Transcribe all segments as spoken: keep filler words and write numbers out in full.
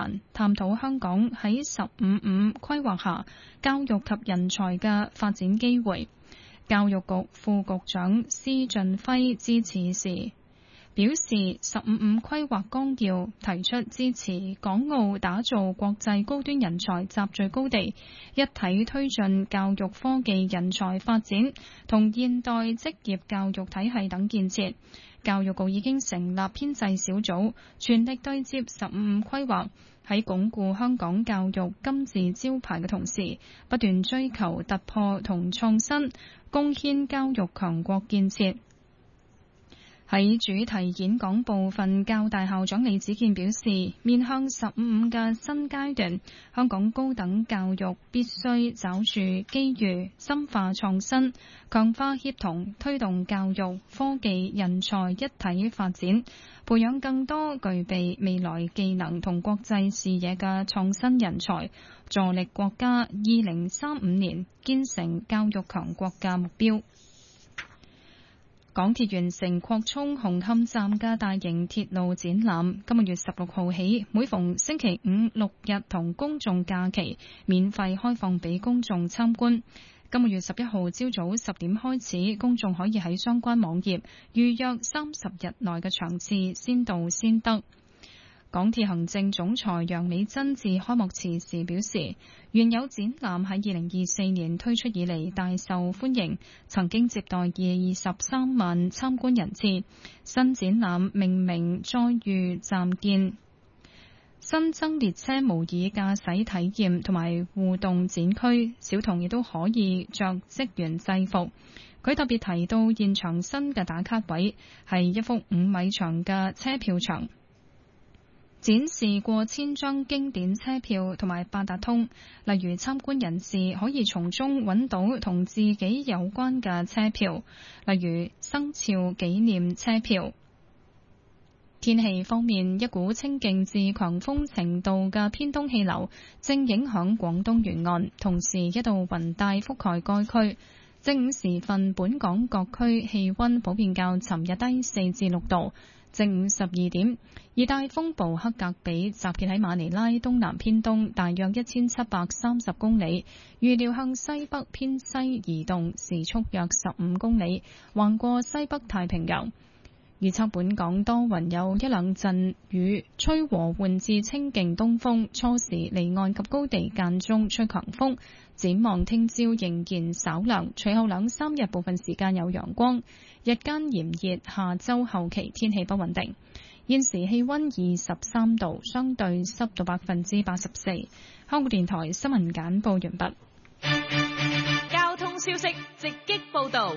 蘭，探討香港喺十五五規劃下教育及人才嘅發展機會。教育局副局長施俊輝致辭時表示，十五五規劃綱要提出支持港澳打造國際高端人才集聚高地，一體推進教育科技人才發展同現代職業教育體系等建設。教育局已經成立編制小組，全力對接十五五規劃，喺鞏固香港教育金字招牌嘅同時，不斷追求突破同創新，貢獻教育強國建設。喺主題演講部分，教大校長李子健表示，面向十五五嘅新階段，香港高等教育必須抓住機遇，深化創新，強化協同，推動教育、科技、人才一體發展，培養更多具備未來技能同國際視野嘅創新人才，助力國家二零三五年建成教育強國嘅目標。港鐵完成擴充紅磡站嘅大型鐵路展覽，今個月十六號起，每逢星期五、六日同公眾假期，免費開放俾公眾參觀。今個月十一號朝早十點開始，公眾可以喺相關網頁預約三十日內嘅場次，先到先得。港鐵行政總裁楊美珍致開幕辭時表示，原有展覽喺二零二四年推出以嚟大受歡迎，曾經接待二十三萬參觀人次。新展覽命名載譽暫見，新增列車模擬駕駛體驗同埋互動展區，小童亦都可以着職員制服。佢特別提到現場新嘅打卡位係一幅五米長嘅車票牆，展示過千張經典車票同埋八達通，例如參觀人士可以從中揾到同自己有關嘅車票，例如生肖紀念車票。天氣方面，一股清勁至強風程度嘅偏東氣流正影響廣東沿岸，同時一道雲帶覆蓋該區。正午時分，本港各區氣溫普遍較尋日低四至六度。正午十二點，熱帶風暴克格比集結喺馬尼拉東南偏東大約一千七百三十公里，預料向西北偏西移動，時速約十五公里，橫過西北太平洋。預測本港多雲，有一兩陣雨，吹和緩至清勁東風，初時離岸及高地間中吹強風。展望聽朝仍然稍涼，隨後兩三日部分時間有陽光，日間炎熱，下周後期天氣不穩定。現時氣溫二十三度，相對濕度百分之八十四。香港電台新聞簡報完畢。 交通消息直擊報道。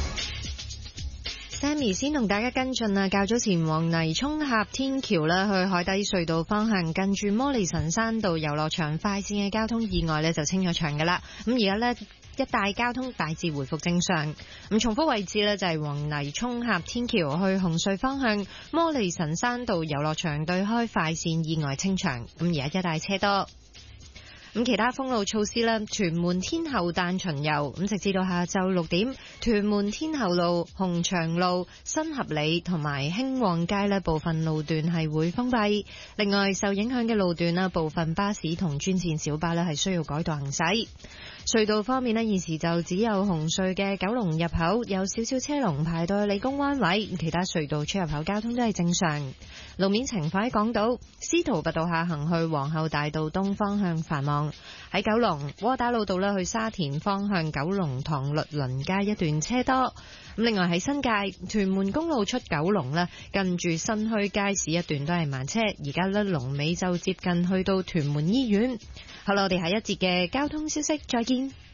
Sammy 先同大家跟進啊，較早前往泥涌峽天橋咧去海底隧道方向，近住摩利臣山道遊樂場快線嘅交通意外咧就清咗場噶啦。咁而家咧一帶交通大致回復正常。咁重複位置咧就係往泥涌峽天橋去紅隧方向，摩利臣山道遊樂場對開快線意外清場。咁而家一帶車多。咁其他封路措施咧，屯門天后誕巡遊，咁直至到下晝六點，屯門天后路、鴻翔路、新合里同埋興旺街咧部分路段係會封閉。另外受影響嘅路段啦，部分巴士同專線小巴咧係需要改道行駛。隧道方面咧，現時就只有紅隧嘅九龍入口有少少車龍排到理工灣位，其他隧道出入口交通都係正常。路面情況喺港島司徒拔道下行去皇后大道東方向繁忙，喺九龍窩打老道啦去沙田方向九龍塘律倫街一段車多。咁另外喺新界屯門公路出九龍啦，近住新墟街市一段都係慢車，而家咧龍尾就接近去到屯門醫院。好啦，我哋下一節嘅交通消息再見。